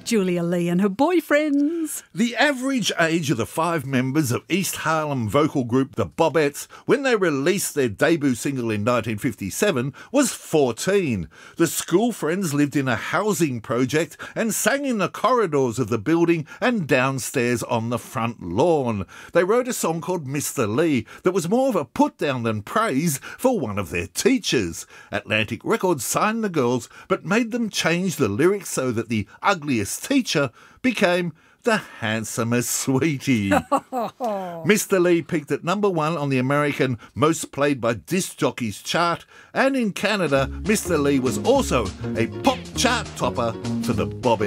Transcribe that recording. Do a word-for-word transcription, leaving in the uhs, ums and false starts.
Julia Lee and her boyfriends. The average age of the five members of East Harlem vocal group The Bobettes, when they released their debut single in nineteen fifty-seven, was fourteen. The school friends lived in a housing project and sang in the corridors of the building and downstairs on the front lawn. They wrote a song called Mister Lee that was more of a put-down than praise for one of their teachers. Atlantic Records signed the girls but made them change the lyrics so that the ugliest teacher became the handsomest sweetie. Mister Lee peaked at number one on the American Most Played by Disc Jockeys chart, and in Canada, Mister Lee was also a pop chart topper for the Bobettes.